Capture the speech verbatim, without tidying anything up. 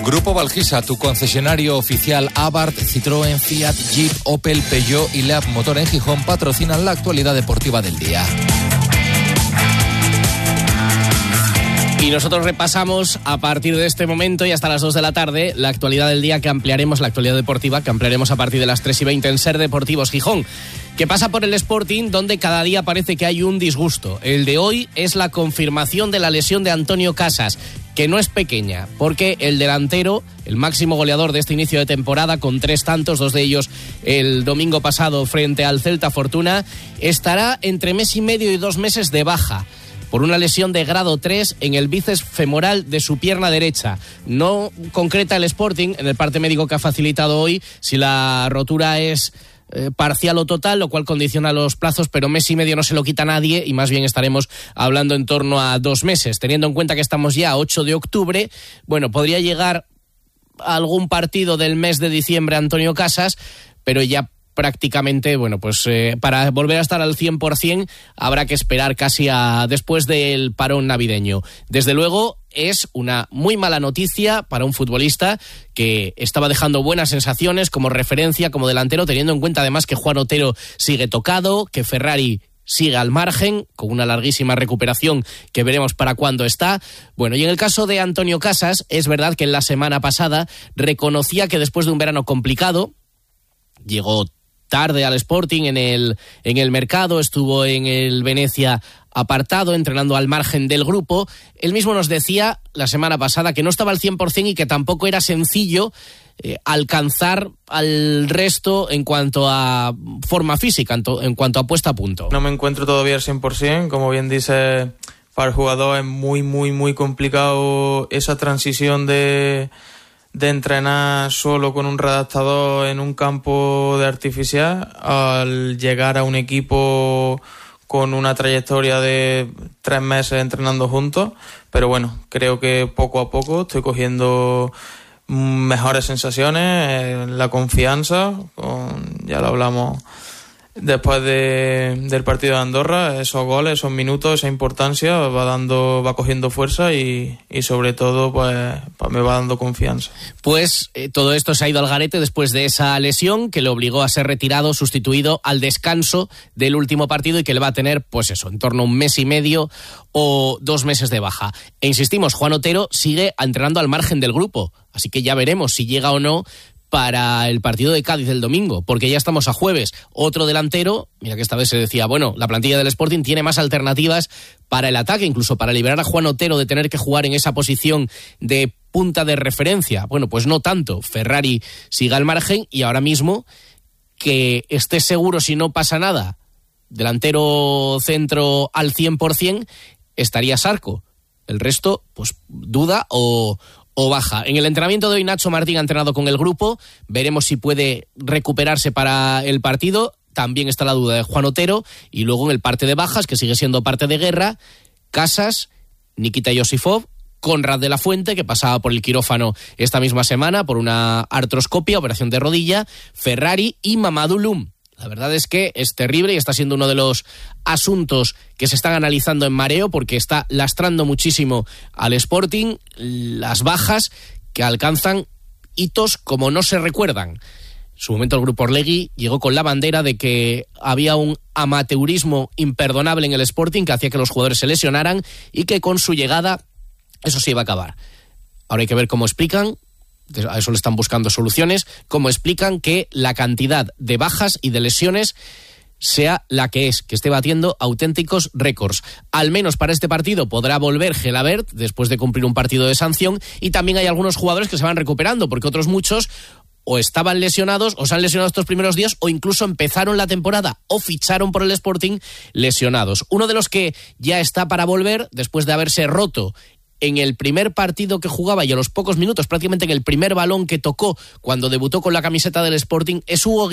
Grupo Valgisa, tu concesionario oficial Abarth, Citroën, Fiat, Jeep, Opel, Peugeot y Leap Motor en Gijón patrocinan la actualidad deportiva del día. Y nosotros repasamos a partir de este momento y hasta las dos de la tarde la actualidad del día que ampliaremos, la actualidad deportiva que ampliaremos a partir de las tres y veinte en Ser Deportivos Gijón, que pasa por el Sporting, donde cada día parece que hay un disgusto. El de hoy es la confirmación de la lesión de Antonio Casas, que no es pequeña, porque el delantero, el máximo goleador de este inicio de temporada, con tres tantos, dos de ellos el domingo pasado frente al Celta Fortuna, estará entre mes y medio y dos meses de baja por una lesión de grado tres en el bíceps femoral de su pierna derecha. No concreta el Sporting en el parte médico que ha facilitado hoy si la rotura es eh, parcial o total, lo cual condiciona los plazos, pero mes y medio no se lo quita nadie y más bien estaremos hablando en torno a dos meses. Teniendo en cuenta que estamos ya a ocho de octubre, bueno, podría llegar a algún partido del mes de diciembre Antonio Casas, pero ya prácticamente, bueno, pues eh, para volver a estar al cien por ciento habrá que esperar casi a después del parón navideño. Desde luego es una muy mala noticia para un futbolista que estaba dejando buenas sensaciones como referencia, como delantero, teniendo en cuenta además que Juan Otero sigue tocado, que Ferrari sigue al margen, con una larguísima recuperación que veremos para cuándo está. Bueno, y en el caso de Antonio Casas, es verdad que en la semana pasada reconocía que después de un verano complicado, llegó tarde al Sporting en el, en el mercado, estuvo en el Venecia apartado, entrenando al margen del grupo. Él mismo nos decía la semana pasada que no estaba al cien por ciento y que tampoco era sencillo eh, alcanzar al resto en cuanto a forma física, en, to, en cuanto a puesta a punto. No me encuentro todavía al cien por ciento, como bien dice, para el jugador es muy, muy, muy complicado esa transición de... de entrenar solo con un redactador en un campo de artificial al llegar a un equipo con una trayectoria de tres meses entrenando juntos, pero bueno, creo que poco a poco estoy cogiendo mejores sensaciones, la confianza, con, ya lo hablamos después de, del partido de Andorra, esos goles, esos minutos, esa importancia va dando, va cogiendo fuerza y, y sobre todo pues, pues me va dando confianza. Pues eh, todo esto se ha ido al garete después de esa lesión que le obligó a ser retirado, sustituido al descanso del último partido y que le va a tener, pues eso, en torno a un mes y medio o dos meses de baja. E insistimos, Juan Otero sigue entrenando al margen del grupo, así que ya veremos si llega o no para el partido de Cádiz del domingo, porque ya estamos a jueves. Otro delantero, mira que esta vez se decía, bueno, la plantilla del Sporting tiene más alternativas para el ataque, incluso para liberar a Juan Otero de tener que jugar en esa posición de punta de referencia. Bueno, pues no tanto. Ferrari sigue al margen y ahora mismo que esté seguro si no pasa nada, delantero centro al cien por ciento, estaría Sarco. El resto, pues duda o... o baja. En el entrenamiento de hoy Nacho Martín ha entrenado con el grupo, veremos si puede recuperarse para el partido. También está la duda de Juan Otero y luego en el parte de bajas, que sigue siendo parte de guerra, Casas, Nikita Yosifov, Conrad de la Fuente, que pasaba por el quirófano esta misma semana por una artroscopia, operación de rodilla, Ferrari y Mamadou Loum. La verdad es que es terrible y está siendo uno de los asuntos que se están analizando en mareo porque está lastrando muchísimo al Sporting las bajas que alcanzan hitos como no se recuerdan. En su momento el Grupo Orlegui llegó con la bandera de que había un amateurismo imperdonable en el Sporting que hacía que los jugadores se lesionaran y que con su llegada eso se iba a acabar. Ahora hay que ver cómo explican, a eso le están buscando soluciones, cómo explican que la cantidad de bajas y de lesiones sea la que es, que esté batiendo auténticos récords. Al menos para este partido podrá volver Gelabert después de cumplir un partido de sanción y también hay algunos jugadores que se van recuperando porque otros muchos o estaban lesionados o se han lesionado estos primeros días o incluso empezaron la temporada o ficharon por el Sporting lesionados. Uno de los que ya está para volver después de haberse roto en el primer partido que jugaba y a los pocos minutos, prácticamente en el primer balón que tocó cuando debutó con la camiseta del Sporting, es Hugo